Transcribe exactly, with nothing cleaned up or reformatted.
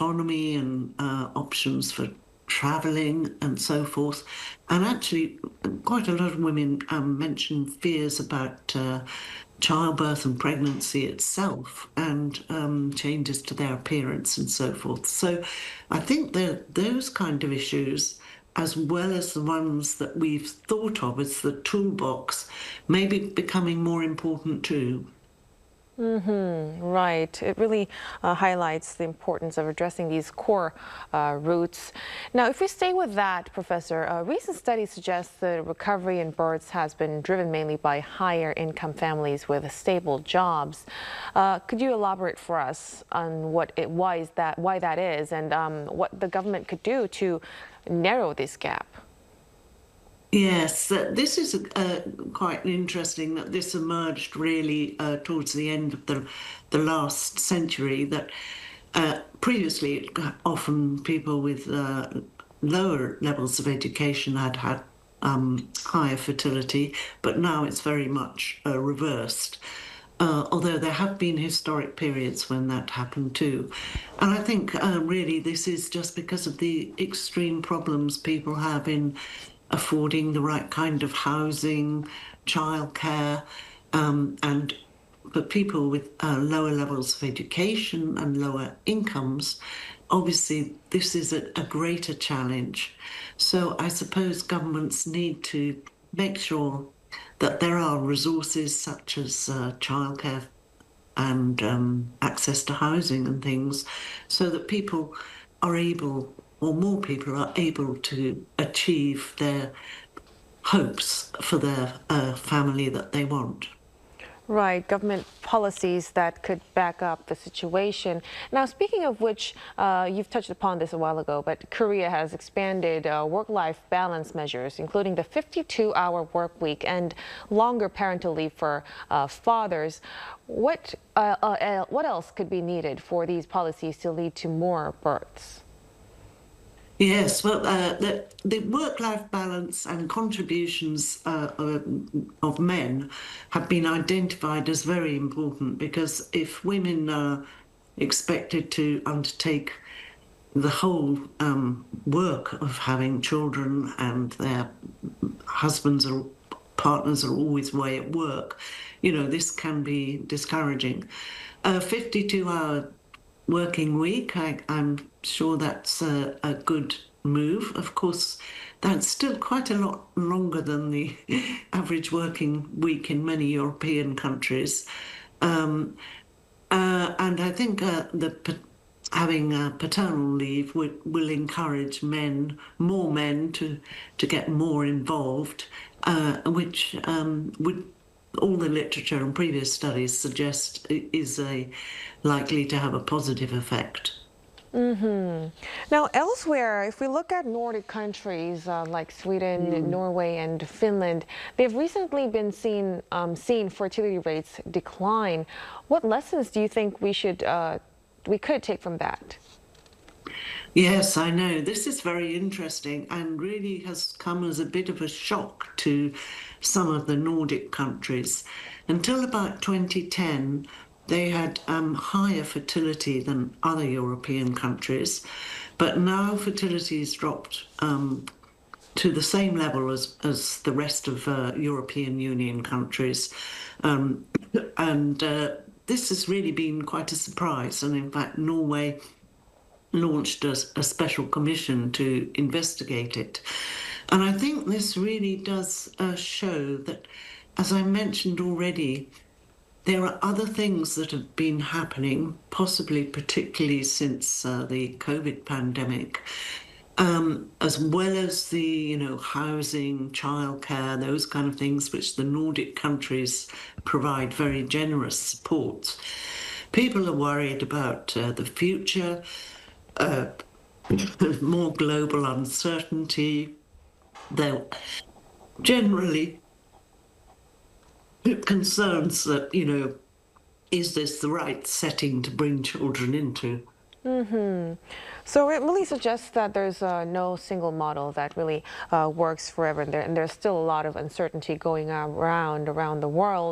autonomy and uh, options for traveling and so forth. And actually, quite a lot of women um, mention fears about uh, childbirth and pregnancy itself and um, changes to their appearance and so forth. So I think that those kind of issues, as well as the ones that we've thought of as the toolbox, may be becoming more important too. Mm-hmm, right. It really uh, highlights the importance of addressing these core uh, roots. Now, if we stay with that, Professor, a recent study suggests the recovery in births has been driven mainly by higher income families with stable jobs. Uh, could you elaborate for us on what it, why is that, why that is, and um, what the government could do to narrow this gap? Yes, uh, this is uh, quite interesting that this emerged really uh, towards the end of the the last century. That uh, previously, often people with uh, lower levels of education had had um, higher fertility, but now it's very much uh, reversed. Uh, although there have been historic periods when that happened too. And I think uh, really this is just because of the extreme problems people have in affording the right kind of housing, childcare, um, and for people with uh, lower levels of education and lower incomes, obviously this is a, a greater challenge. So I suppose governments need to make sure that there are resources such as uh, childcare and um, access to housing and things, so that people are able, or more people are able to achieve their hopes for their uh, family that they want. Right, government policies that could back up the situation. Now, speaking of which, uh, you've touched upon this a while ago, but Korea has expanded uh, work-life balance measures, including the fifty-two hour work week and longer parental leave for uh, fathers. What, uh, uh, what else could be needed for these policies to lead to more births? Yes, well, uh, the, the work-life balance and contributions uh, of, of men have been identified as very important, because if women are expected to undertake the whole um, work of having children and their husbands or partners are always away at work, you know, this can be discouraging. A fifty-two hour working week, I, I'm sure that's a, a good move. Of course, that's still quite a lot longer than the average working week in many European countries. Um, uh, and I think uh, the having uh, paternal leave will, will encourage men, more men, to to get more involved, uh, which um, would, all the literature and previous studies suggest is a likely to have a positive effect. Mm-hmm. Now, elsewhere, if we look at Nordic countries uh, like Sweden, mm. Norway, and Finland, they've recently been seen um, seen fertility rates decline. What lessons do you think we should uh, we could take from that? Yes, I know. This is very interesting and really has come as a bit of a shock to some of the Nordic countries. Until about twenty ten, they had um, higher fertility than other European countries, but now fertility has dropped um, to the same level as, as the rest of uh, European Union countries. Um, and uh, this has really been quite a surprise. And in fact, Norway launched a, a special commission to investigate it. And I think this really does uh, show that, as I mentioned already, there are other things that have been happening, possibly particularly since uh, the COVID pandemic, um, as well as the, you know, housing, childcare, those kind of things, which the Nordic countries provide very generous support. People are worried about uh, the future, uh, more global uncertainty. They're generally concerns that, you know, is this the right setting to bring children into? Mm-hmm. So it really suggests that there's uh, no single model that really uh, works forever, and, there, and there's still a lot of uncertainty going around around the world.